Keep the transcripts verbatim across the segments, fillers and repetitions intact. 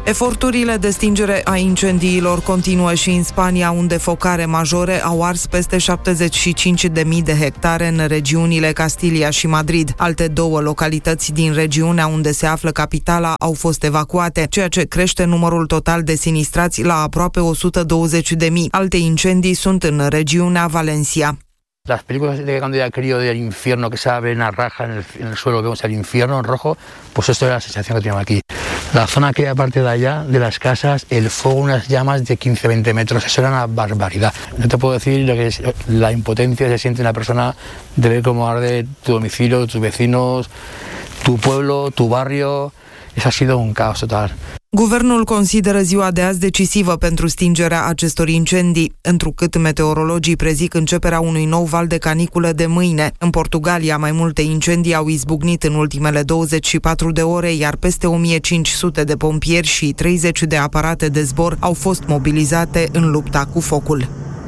Eforturile de stingere a incendiilor continuă și în Spania, unde focare majore au ars peste șaptezeci și cinci de mii de hectare în regiunile Castilia și Madrid. Alte două localități din regiunea unde se află capitala au fost evacuate, ceea ce crește numărul total de sinistrați la aproape o sută douăzeci de mii. Alte incendii sunt în regiunea Valencia. Las películas de cuando era crío del infierno, que se abre una raja en el, en el suelo, vemos el infierno en rojo, pues esto era la sensación que teníamos aquí. La zona que hay aparte de allá, de las casas, el fuego, unas llamas de quince a veinte metros, eso era una barbaridad. No te puedo decir lo que es la impotencia que se siente una persona de ver cómo arde tu domicilio, tus vecinos, tu pueblo, tu barrio. Eso ha sido un caos total. Guvernul consideră ziua de azi decisivă pentru stingerea acestor incendii, întrucât meteorologii prezic începerea unui nou val de caniculă de mâine. În Portugalia, mai multe incendii au izbucnit în ultimele douăzeci și patru de ore, iar peste o mie cinci sute de pompieri și treizeci de aparate de zbor au fost mobilizate în lupta cu focul.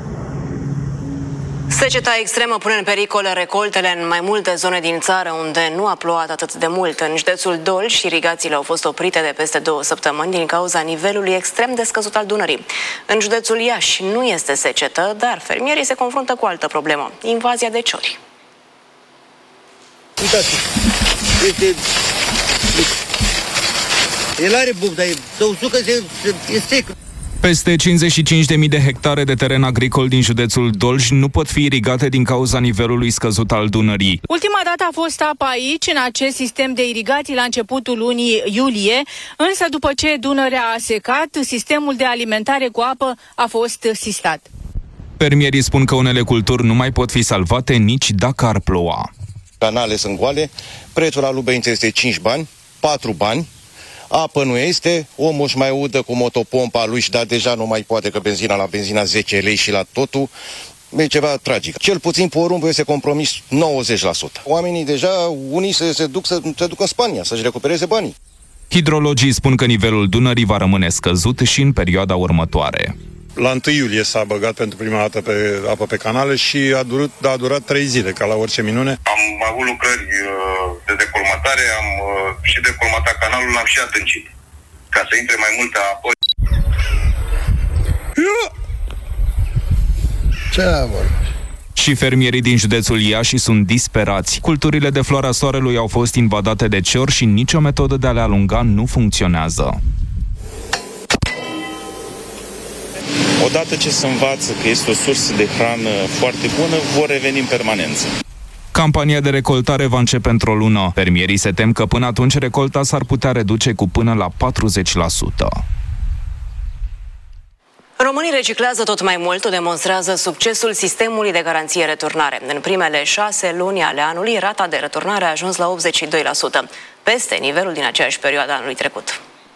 Seceta extremă pune în pericol recoltele în mai multe zone din țară unde nu a plouat atât de mult. În județul Dolj, irigațiile au fost oprite de peste două săptămâni din cauza nivelului extrem de scăzut al Dunării. În județul Iași nu este secetă, dar fermierii se confruntă cu o altă problemă: invazia de ciori. Uitați, este... El are buc, dar să usucă, e sec. Peste cincizeci și cinci de mii de hectare de teren agricol din județul Dolj nu pot fi irigate din cauza nivelului scăzut al Dunării. Ultima dată a fost apa aici, în acest sistem de irigații, la începutul lunii iulie, însă după ce Dunărea a secat, sistemul de alimentare cu apă a fost sistat. Fermierii spun că unele culturi nu mai pot fi salvate nici dacă ar ploua. Canale sunt goale, prețul la lubeniță este cinci bani, patru bani. Apă nu este, omul își mai udă cu motopompa lui și da, deja nu mai poate, că benzina la benzina zece lei și la totul. E ceva tragic. Cel puțin porumbul este compromis nouăzeci la sută. Oamenii deja, unii se, se, duc, se, se duc în Spania să-și recupereze banii. Hidrologii spun că nivelul Dunării va rămâne scăzut și în perioada următoare. La întâi iulie s-a băgat pentru prima dată pe apă pe canale și a durat, a durat trei zile, ca la orice minune. Am avut lucrări de decolmatare, am și decolmatat canalul, l-am și adâncit, ca să intre mai multă apă. Ce vorba? Și fermierii din județul Iași sunt disperați. Culturile de floarea soarelui au fost invadate de ciori și nicio metodă de a le alunga nu funcționează. Odată ce se învață că este o sursă de hrană foarte bună, vor reveni în permanență. Campania de recoltare va începe într-o lună. Fermierii se tem că până atunci recolta s-ar putea reduce cu până la patruzeci la sută. Românii reciclează tot mai mult, o demonstrează succesul sistemului de garanție returnare. În primele șase luni ale anului, rata de returnare a ajuns la optzeci și doi la sută, peste nivelul din aceeași perioadă anului trecut.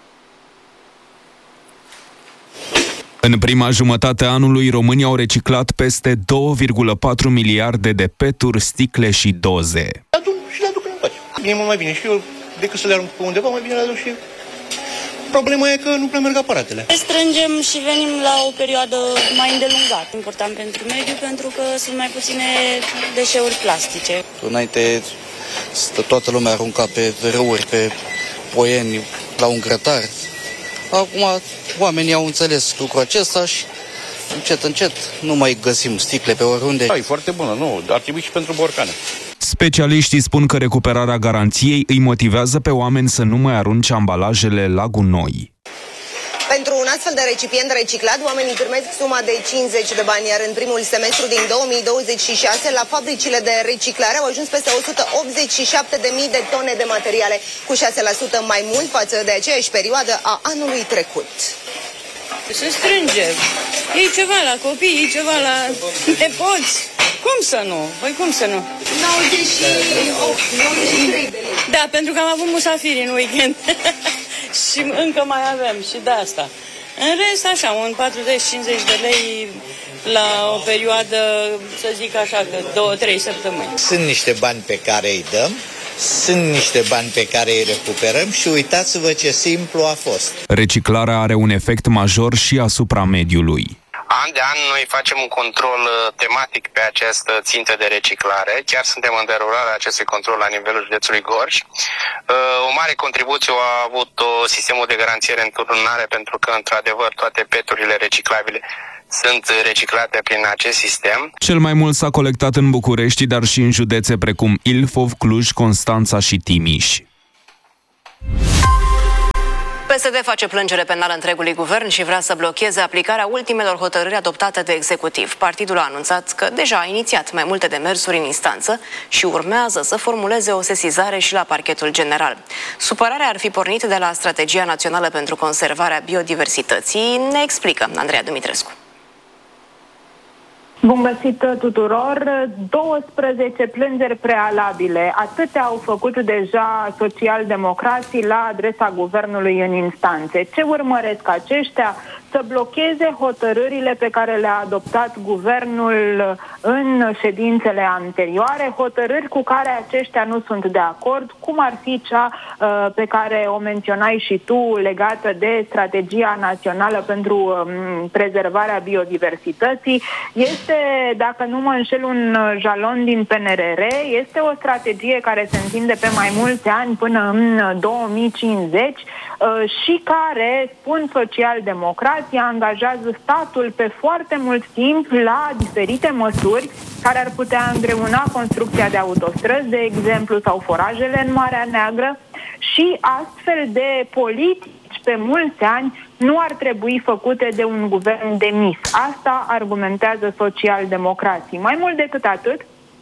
În prima jumătate a anului, românii au reciclat peste două virgulă patru miliarde de peturi, sticle și doze. Adun și le aduc înapoi. E mult mai bine și eu, decât să le arunc pe undeva, mai bine le aduc și eu. Problema e că nu prea merg aparatele. Strângem și venim la o perioadă mai îndelungată. Important pentru mediu, pentru că sunt mai puține deșeuri plastice. Înainte toată lumea arunca pe râuri, pe poieni, la un grătar. Acum oamenii au înțeles lucrul acesta și încet, încet nu mai găsim sticle pe oriunde. Da, e foarte bună, nu, ar trebui și pentru borcane. Specialiștii spun că recuperarea garanției îi motivează pe oameni să nu mai arunce ambalajele la gunoi. Pentru un astfel de recipient reciclat, oamenii primesc suma de cincizeci de bani, iar în primul semestru din două mii douăzeci și șase, la fabricile de reciclare au ajuns peste o sută optzeci și șapte de mii de tone de materiale, cu șase la sută mai mult față de aceeași perioadă a anului trecut. Se strânge. Iei ceva la copii, iei ceva la nepoți. Cum să nu? Păi cum să nu? nouăzeci și opt, nouăzeci și trei de lei. Da, pentru că am avut musafiri în weekend. Și încă mai avem și de asta. În rest, așa, un patruzeci cincizeci de lei la o perioadă, să zic așa, că două trei săptămâni. Sunt niște bani pe care îi dăm, sunt niște bani pe care îi recuperăm și uitați-vă ce simplu a fost. Reciclarea are un efect major și asupra mediului. An de an noi facem un control tematic pe această țintă de reciclare. Chiar suntem în derularea acestui control la nivelul județului Gorj. O mare contribuție a avut sistemul de garanțiere în turnare, pentru că, într-adevăr, toate peturile reciclabile sunt reciclate prin acest sistem. Cel mai mult s-a colectat în București, dar și în județe precum Ilfov, Cluj, Constanța și Timiș. P S D face plângere penală întregului guvern și vrea să blocheze aplicarea ultimelor hotărâri adoptate de executiv. Partidul a anunțat că deja a inițiat mai multe demersuri în instanță și urmează să formuleze o sesizare și la parchetul general. Supărarea ar fi pornit de la Strategia Națională pentru Conservarea Biodiversității, ne explică Andreea Dumitrescu. Bun găsit tuturor! douăsprezece plângeri prealabile. Atâtea au făcut deja socialdemocrații la adresa guvernului în instanțe. Ce urmăresc aceștia? Să blocheze hotărârile pe care le-a adoptat guvernul în ședințele anterioare, hotărâri cu care aceștia nu sunt de acord, cum ar fi cea uh, pe care o menționai și tu, legată de Strategia Națională pentru um, Prezervarea Biodiversității. Este, dacă nu mă înșel, un jalon din P N R R, este o strategie care se întinde pe mai mulți ani până în două mii cincizeci uh, și care, spun social-democrații, angajează statul pe foarte mult timp la diferite măsuri care ar putea îngreuna construcția de autostrăzi, de exemplu, sau forajele în Marea Neagră, și astfel de politici pe mulți ani nu ar trebui făcute de un guvern demis. Asta argumentează social-democrații. Mai mult decât atât,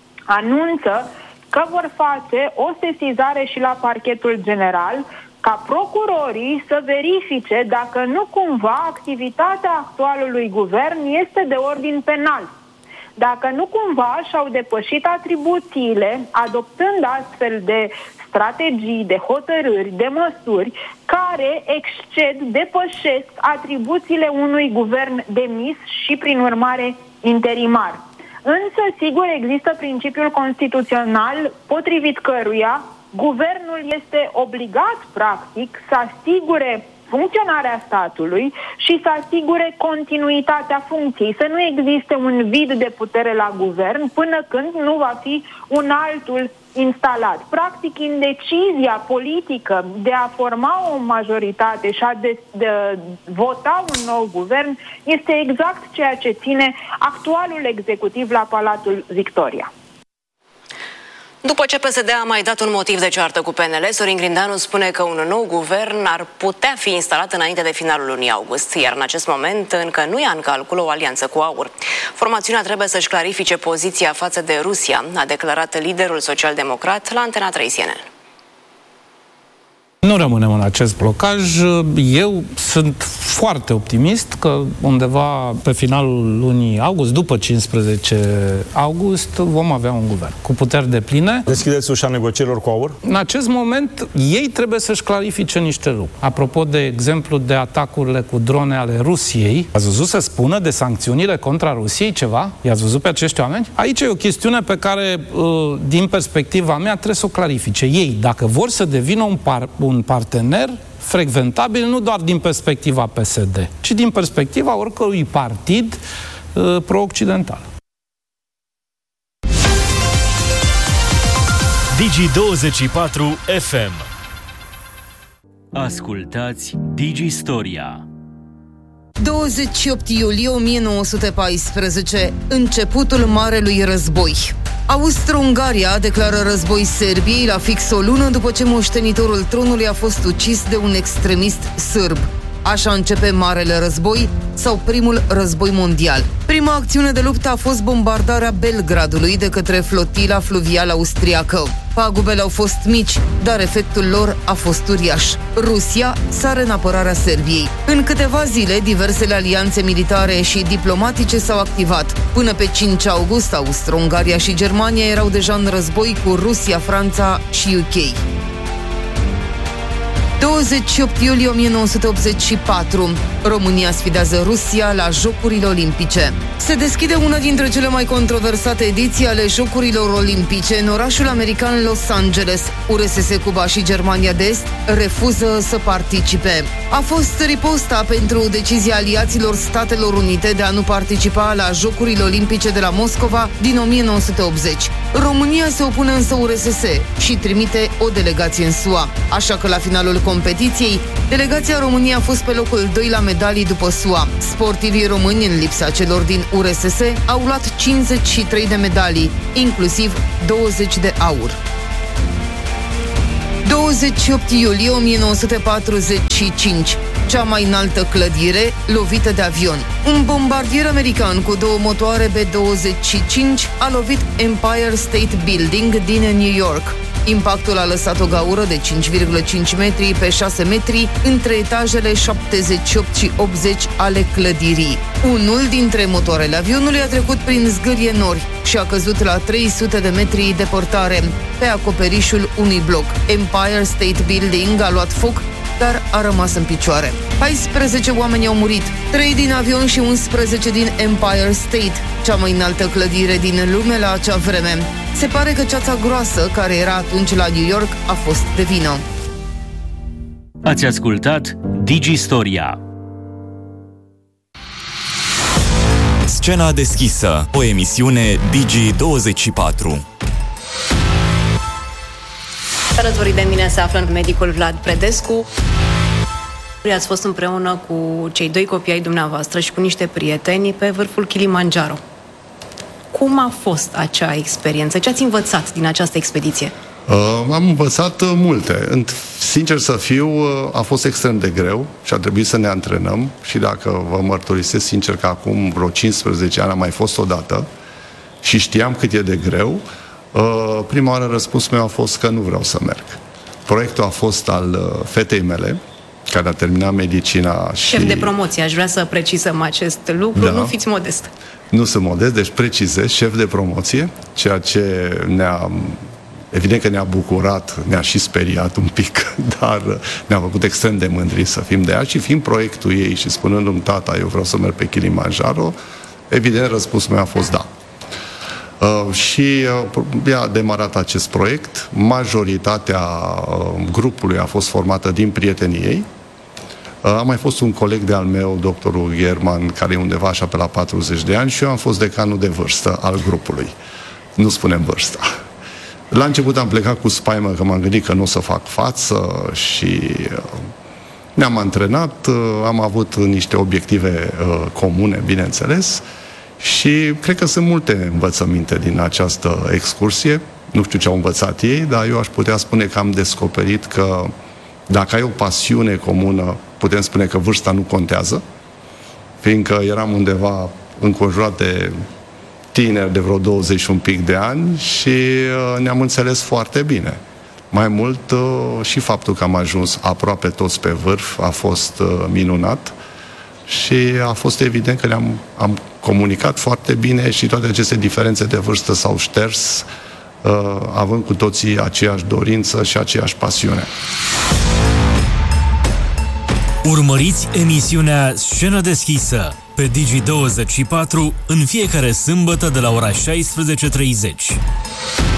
anunță că vor face o sesizare și la parchetul general, ca procurorii să verifice dacă nu cumva activitatea actualului guvern este de ordin penal. Dacă nu cumva și-au depășit atribuțiile, adoptând astfel de strategii, de hotărâri, de măsuri care exced, depășesc atribuțiile unui guvern demis și, prin urmare, interimar. Însă, sigur, există principiul constituțional potrivit căruia guvernul este obligat, practic, să asigure funcționarea statului și să asigure continuitatea funcției, să nu existe un vid de putere la guvern până când nu va fi un altul instalat. Practic, indecizia politică de a forma o majoritate și a de, de vota un nou guvern este exact ceea ce ține actualul executiv la Palatul Victoria. După ce P S D a mai dat un motiv de ceartă cu P N L, Sorin Grindeanu spune că un nou guvern ar putea fi instalat înainte de finalul lunii august, iar în acest moment încă nu ia în calcul o alianță cu AUR. Formațiunea trebuie să-și clarifice poziția față de Rusia, a declarat liderul social-democrat la Antena trei C N N. Nu rămânem în acest blocaj. Eu sunt foarte optimist că undeva pe finalul lunii august, după cincisprezece august, vom avea un guvern cu puteri depline. Deschideți ușa negocierilor cu AUR? În acest moment, ei trebuie să-și clarifice niște lucruri. Apropo de exemplu de atacurile cu drone ale Rusiei, ați văzut să spună de sancțiunile contra Rusiei ceva? I-ați văzut pe acești oameni? Aici e o chestiune pe care, din perspectiva mea, trebuie să o clarifice. Ei, dacă vor să devină un, par, un un partener frecventabil nu doar din perspectiva P S D, ci din perspectiva oricărui partid uh, pro-occidental. Digi douăzeci și patru F M. Ascultați Digi Storia. douăzeci și opt iulie o mie nouă sute paisprezece, începutul Marelui Război. Austro-Ungaria declară război Serbiei la fix o lună după ce moștenitorul tronului a fost ucis de un extremist sârb. Așa începe Marele Război sau Primul Război Mondial. Prima acțiune de luptă a fost bombardarea Belgradului de către flotila fluvială austriacă. Pagubele au fost mici, dar efectul lor a fost uriaș. Rusia sare în apărarea Serbiei. În câteva zile, diversele alianțe militare și diplomatice s-au activat. Până pe cinci august, Austro-Ungaria și Germania erau deja în război cu Rusia, Franța și U K. douăzeci și opt iulie o mie nouă sute optzeci și patru. România sfidează Rusia la Jocurile Olimpice. Se deschide una dintre cele mai controversate ediții ale Jocurilor Olimpice în orașul american Los Angeles. U R S S Cuba și Germania de Est refuză să participe. A fost riposta pentru decizia aliaților Statelor Unite de a nu participa la Jocurile Olimpice de la Moscova din o mie nouă sute optzeci. România se opune însă U R S S și trimite o delegație în S U A. Așa că la finalul competiției, delegația României a fost pe locul doi la medalii după S U A. Sportivii români, în lipsa celor din U R S S, au luat cincizeci și trei de medalii, inclusiv douăzeci de aur. douăzeci și opt iulie o mie nouă sute patruzeci și cinci. Cea mai înaltă clădire lovită de avion. Un bombardier american cu două motoare B douăzeci și cinci a lovit Empire State Building din New York. Impactul a lăsat o gaură de cinci virgulă cinci metri pe șase metri între etajele șaptezeci și opt și optzeci ale clădirii. Unul dintre motoarele avionului a trecut prin zgârie nori și a căzut la trei sute de metri departare, pe acoperișul unui bloc. Empire State Building a luat foc, dar a rămas în picioare. paisprezece oameni au murit, trei din avion și unsprezece din Empire State, cea mai înaltă clădire din lume la acea vreme. Se pare că ceața groasă, care era atunci la New York, a fost de vină. Ați ascultat Digistoria. Scena deschisă, o emisiune Digi douăzeci și patru. Alături de mine se află medicul Vlad Predescu. Ați fost împreună cu cei doi copii ai dumneavoastră și cu niște prieteni pe vârful Kilimanjaro. Cum a fost acea experiență? Ce ați învățat din această expediție? Uh, am învățat uh, multe. Sincer să fiu, uh, a fost extrem de greu și a trebuit să ne antrenăm și dacă vă mărturisesc sincer că acum vreo cincisprezece ani am mai fost odată și știam cât e de greu, uh, prima oară răspunsul meu a fost că nu vreau să merg. Proiectul a fost al uh, fetei mele, care a terminat medicina și... Șef de promoție, aș vrea să precizăm acest lucru, da. Nu fiți modest. Nu sunt modest, deci precizez, șef de promoție, ceea ce ne-a... Evident că ne-a bucurat, ne-a și speriat un pic, dar ne-a făcut extrem de mândri să fim de ea și fiind proiectul ei și spunându-mi tata, eu vreau să merg pe Kilimanjaro, evident răspunsul meu a fost da. Uh, și uh, a demarat acest proiect, majoritatea uh, grupului a fost formată din prietenii ei. Uh, a mai fost un coleg de-al meu, doctorul German, care e undeva așa pe la patruzeci de ani și eu am fost decanul de vârstă al grupului. Nu spunem vârsta. La început am plecat cu spaimă că m-am gândit că nu o să fac față și uh, ne-am antrenat, uh, am avut niște obiective uh, comune, bineînțeles, și cred că sunt multe învățăminte din această excursie. Nu știu ce au învățat ei, dar eu aș putea spune că am descoperit că dacă ai o pasiune comună, putem spune că vârsta nu contează, fiindcă eram undeva înconjurat de tineri de vreo douăzeci și un pic de ani și uh, ne-am înțeles foarte bine. Mai mult uh, și faptul că am ajuns aproape toți pe vârf a fost uh, minunat și a fost evident că ne-am am comunicat foarte bine și toate aceste diferențe de vârstă s-au șters, uh, având cu toții aceeași dorință și aceeași pasiune. Urmăriți emisiunea Scenă deschisă pe Digi douăzeci și patru în fiecare sâmbătă de la ora șaisprezece și treizeci.